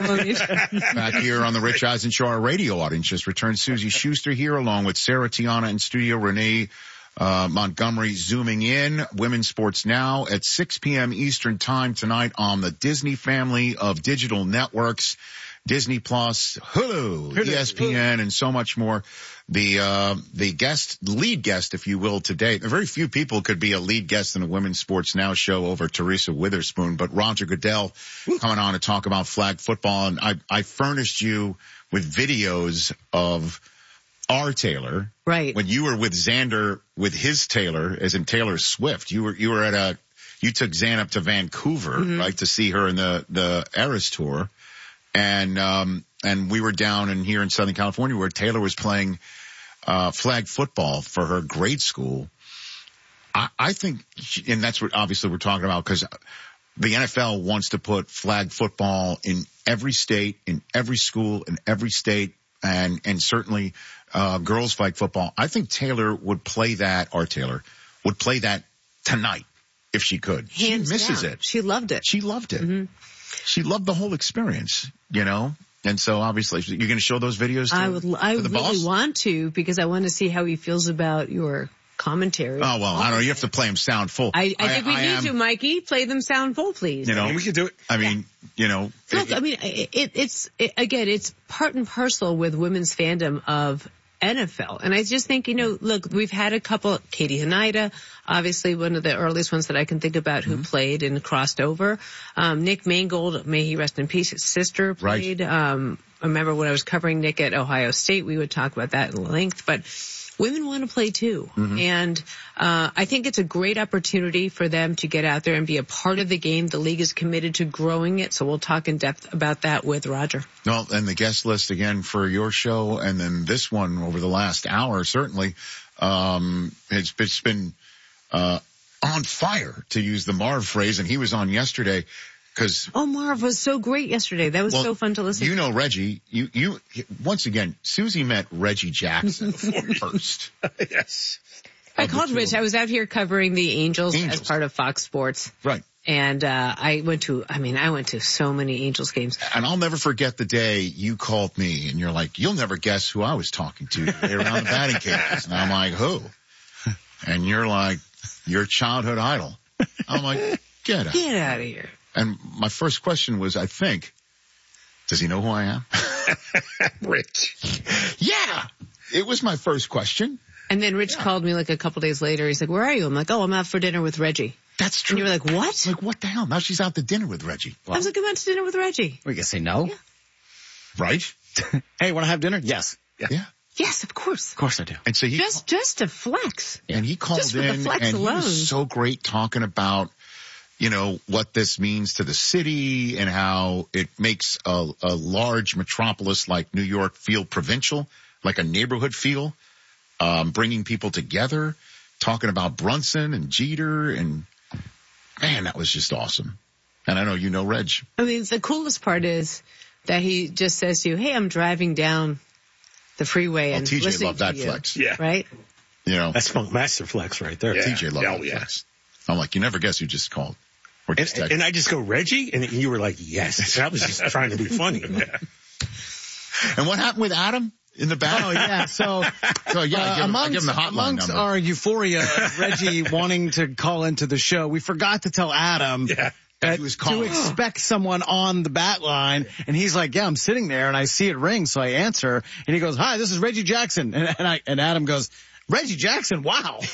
Back here on the Rich Eisen Show, our radio audience just returned. Susie Schuster here along with Sarah Tiana in studio, Renee Montgomery zooming in. Women's Sports Now at 6 p.m. Eastern Time tonight on the Disney family of digital networks, Disney Plus, Hulu, ESPN, and so much more. The lead guest, if you will, today. Very few people could be a lead guest in a Women's Sports Now show over Teresa Witherspoon, but Roger Goodell coming on to talk about flag football. And I furnished you with videos of our Taylor. Right. When you were with Xander, with his Taylor, as in Taylor Swift, you took Xan up to Vancouver, right, to see her in the Eras Tour. And we were down in here in Southern California where Taylor was playing flag football for her grade school. I think, and that's what obviously we're talking about, because the NFL wants to put flag football in every state, in every school, in every state, and certainly girls flag football. I think Taylor would play that, or Taylor would play that tonight if she could. Hands she misses down. it. She loved it. She loved it. She loved the whole experience, you know. And so obviously, you're going to show those videos to, I to the really boss? want to, because I want to see how he feels about your commentary. Oh, well, I don't know. You have to play them sound full. I think we need to, Mikey. Play them sound full, please. You know, we can do it. I mean, you know. Look, I mean, it's part and parcel with women's fandom of NFL. And I just think, you know, look, we've had a couple, Katie Hanida, obviously one of the earliest ones that I can think about who played and crossed over. Nick Mangold, may he rest in peace, his sister played. Right. I remember when I was covering Nick at Ohio State, we would talk about that at length, but women want to play too. And I think it's a great opportunity for them to get out there and be a part of the game. The league is committed to growing it, so we'll talk in depth about that with Roger. Well, and the guest list again for your show, and then this one over the last hour, certainly, it's been on fire, to use the Marv phrase, and he was on yesterday. Marv was so great yesterday. That was so fun to listen to. You know, Reggie, you once again, Susie met Reggie Jackson first. Yes. I called Rich. I was out here covering the Angels as part of Fox Sports. Right. And I went to so many Angels games. And I'll never forget the day you called me and you're like, you'll never guess who I was talking to around the batting cages. And I'm like, who? And you're like, your childhood idol. I'm like, get out of here. And my first question was, I think, does he know who I am? Rich. Yeah. It was my first question. And then Rich called me like a couple days later. He's like, where are you? I'm like, I'm out for dinner with Reggie. That's true. And you were like, what? Like, what the hell? Now she's out to dinner with Reggie. Well, I was like, I'm out to dinner with Reggie. We can say no. Yeah. Right? Hey, want to have dinner? Yes. Yeah. Yes, of course. Of course I do. And so he just to flex. And he called just in, for the flex and alone. He was so great talking about, you know, what this means to the city and how it makes a large metropolis like New York feel provincial, like a neighborhood feel, bringing people together, talking about Brunson and Jeter, and man, that was just awesome. And I know you know Reg. I mean, the coolest part is that he just says to you, hey, I'm driving down the freeway and TJ listening loved that to you. flex. Yeah. Right? You know. That's Funk Master flex right there. Yeah. TJ loved that flex. I'm like, you never guess who just called. And I just go, Reggie? And you were like, yes. And I was just trying to be funny. Yeah. And what happened with Adam in the back? Oh, yeah. So I give him the hotline amongst number. Our euphoria of Reggie wanting to call into the show, we forgot to tell Adam to expect someone on the bat line. And he's like, yeah, I'm sitting there and I see it ring. So I answer and he goes, hi, this is Reggie Jackson. And Adam goes, Reggie Jackson, wow. He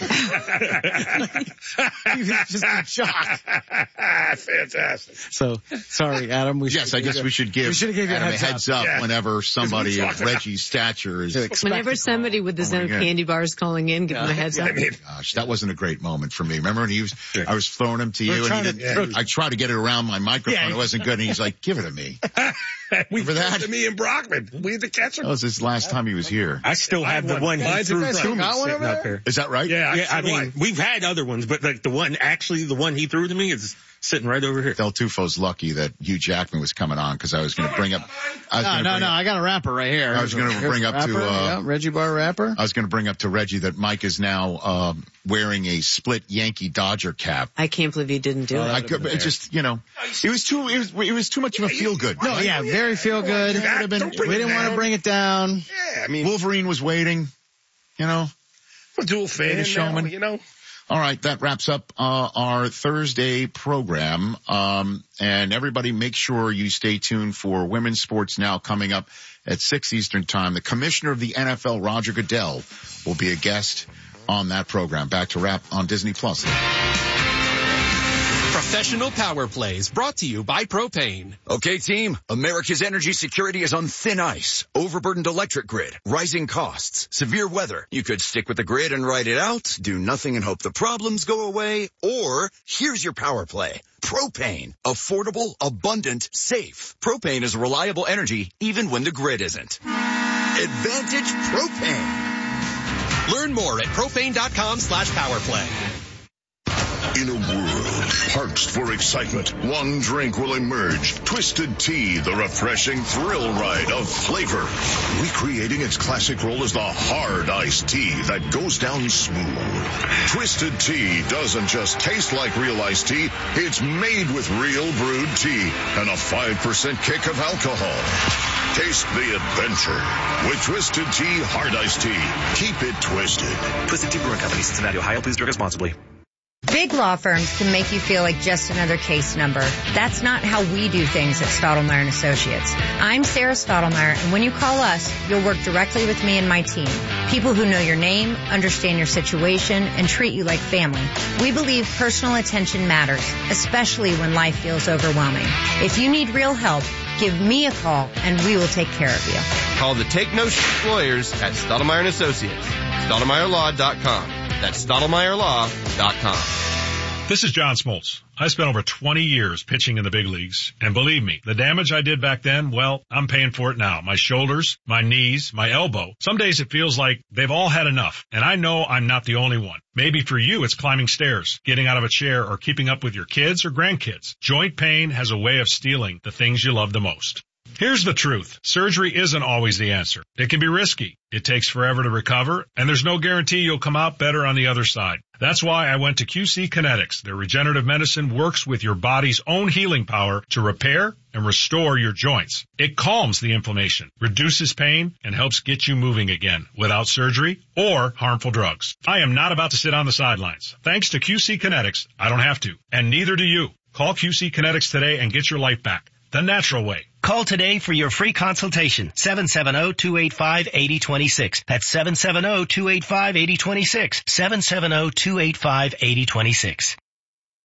was just in shock. Fantastic. So, sorry, Adam. I guess we should give Adam a heads up whenever somebody of Reggie's stature is. Whenever somebody with the Zen candy bars calling in, give him a heads up. Gosh, that wasn't a great moment for me. Remember when I was throwing him to you and I tried to get it around my microphone. It wasn't good. And he's like, give it to me. Remember that? To me and Brockman. We had to catch him. That was his last time he was here. I still have the one he threw to me sitting up here. Is that right? Yeah, I mean, we've had other ones, but like the one he threw to me is sitting right over here. Del Tufo's lucky that Hugh Jackman was coming on because I was going to bring up. I got a rapper right here. I was going to bring up to Reggie Bar rapper. I was going to bring up to Reggie that Mike is now wearing a split Yankee Dodger cap. I can't believe he didn't do it. It just, it was too much of a feel good. No, yeah, very feel good. We didn't want to bring it down. Yeah, I mean, Wolverine was waiting. I'm a dual fan, showman. Now, All right, that wraps up our Thursday program. And everybody make sure you stay tuned for Women's Sports Now coming up at 6 Eastern Time. The commissioner of the NFL, Roger Goodell, will be a guest on that program. Back to wrap on Disney Plus. Professional Power Plays brought to you by Propane. Okay, team, America's energy security is on thin ice. Overburdened electric grid, rising costs, severe weather. You could stick with the grid and ride it out, do nothing and hope the problems go away, or here's your power play. Propane. Affordable, abundant, safe. Propane is reliable energy even when the grid isn't. Advantage Propane. Learn more at propane.com/powerplay. In a world parched for excitement, one drink will emerge. Twisted Tea, the refreshing thrill ride of flavor. Recreating its classic role as the hard iced tea that goes down smooth. Twisted Tea doesn't just taste like real iced tea, it's made with real brewed tea and a 5% kick of alcohol. Taste the adventure with Twisted Tea Hard Iced Tea. Keep it twisted. Twisted Tea Brewing Company, Cincinnati, Ohio. Please drink responsibly. Big law firms can make you feel like just another case number. That's not how we do things at Stottlemyre & Associates. I'm Sarah Stottlemyre, and when you call us, you'll work directly with me and my team. People who know your name, understand your situation, and treat you like family. We believe personal attention matters, especially when life feels overwhelming. If you need real help, give me a call, and we will take care of you. Call the Take No Shit Lawyers at Stottlemyre & Associates. StottlemyreLaw.com. That's StottlemyreLaw.com. This is John Smoltz. I spent over 20 years pitching in the big leagues, and believe me, the damage I did back then, well, I'm paying for it now. My shoulders, my knees, my elbow. Some days it feels like they've all had enough, and I know I'm not the only one. Maybe for you, it's climbing stairs, getting out of a chair, or keeping up with your kids or grandkids. Joint pain has a way of stealing the things you love the most. Here's the truth. Surgery isn't always the answer. It can be risky. It takes forever to recover, and there's no guarantee you'll come out better on the other side. That's why I went to QC Kinetics. Their regenerative medicine works with your body's own healing power to repair and restore your joints. It calms the inflammation, reduces pain, and helps get you moving again without surgery or harmful drugs. I am not about to sit on the sidelines. Thanks to QC Kinetics, I don't have to, and neither do you. Call QC Kinetics today and get your life back. The natural way. Call today for your free consultation. 770-285-8026. That's 770-285-8026. 770-285-8026.